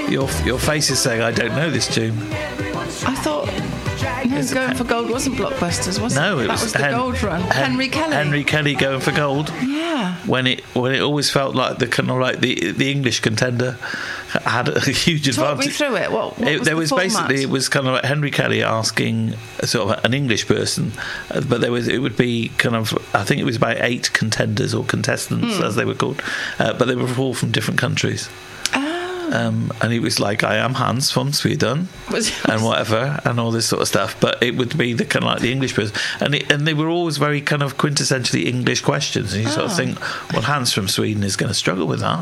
Your face is saying I don't know this tune. I thought Going for Gold wasn't Blockbusters, was it? No, that was the Gold Run. Henry Kelly. Henry Kelly, Going for Gold. Yeah. When it always felt like the English contender had a huge advantage. Talk me through it. What was there the was format? basically, it was kind of like Henry Kelly asking sort of an English person, but it would be kind of, I think it was about 8 contenders or contestants as they were called, but they were all from different countries. And he was like, I am Hans from Sweden and whatever and all this sort of stuff, but it would be the kind of like the English person, and they were always very kind of quintessentially English questions, and you sort of think, well, Hans from Sweden is going to struggle with that.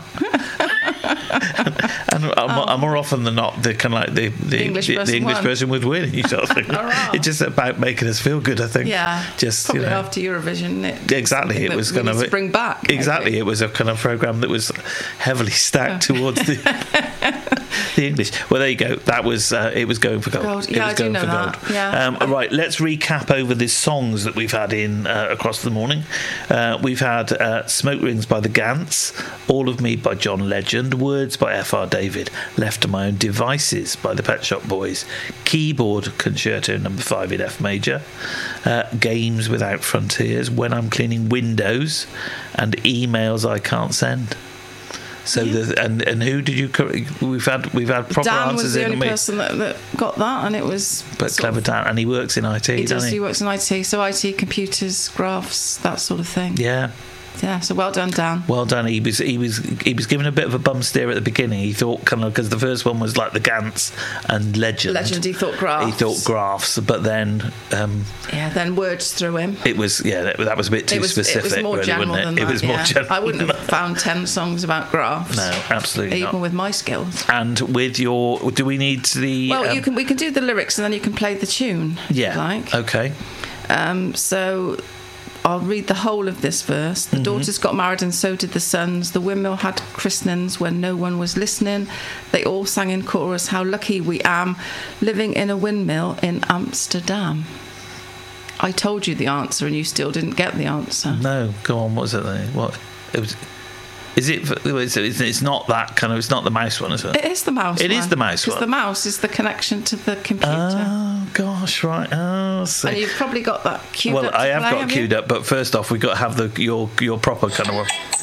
and more often than not, the kind of like the English person would win. You sort of think it's just about making us feel good. I think. Yeah. Just probably after Eurovision. Exactly. It was kind of to bring back. Exactly. Maybe. It was a kind of program that was heavily stacked towards the English. Well, there you go. That was it was Going for Gold. Yeah, I do know that. Yeah. Right. Let's recap over the songs that we've had in across the morning. We've had Smoke Rings by the Gants, All of Me by John Legend, Words by F.R. David, Left to My Own Devices by the Pet Shop Boys, Keyboard Concerto No. 5 in F major, Games Without Frontiers, When I'm Cleaning Windows, and Emails I Can't Send. So and who did you? We've had proper Dan answers. Was the only person that got that, and it was. But clever Dan, and he works in IT. He does. He works in IT, so IT, computers, graphs, that sort of thing. Yeah. Yeah, so well done, Dan. Well done. He was given a bit of a bum steer at the beginning. He thought kind of, because the first one was like the Gants and Legend. He thought graphs. But then then words threw him. It was that was a bit too specific. It was more really, general wasn't it? than that. It was more general. I wouldn't have found 10 songs about graphs. No, absolutely even not. with my skills. And with your, do we need the? Well, we can do the lyrics and then you can play the tune. Yeah. If you like. Okay. So I'll read the whole of this verse. The daughters got married and so did the sons. The windmill had christenings when no one was listening. They all sang in chorus, how lucky we am, living in a windmill in Amsterdam. I told you the answer and you still didn't get the answer. No, go on, what was it then? What? It was... Is it? It's not that kind of. It's not the mouse one, is it? It is the mouse. It is the mouse one. Because the mouse is the connection to the computer. Oh gosh, right. Oh, see. And you've probably got that queued up. Well, I have got queued up, but first off, we've got to have your proper kind of one.